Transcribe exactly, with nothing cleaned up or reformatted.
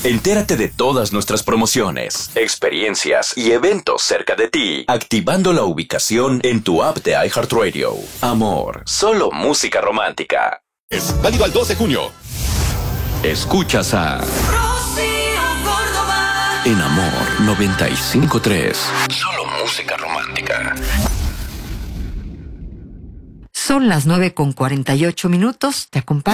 Entérate de todas nuestras promociones, experiencias y eventos cerca de ti, activando la ubicación en tu app de iHeartRadio. Amor, solo música romántica. Es válido al dos de junio. Escuchas a Rocío Córdoba En Amor noventa y cinco punto tres. Solo música romántica. Son las nueve con cuarenta y ocho minutos. Te acompaño.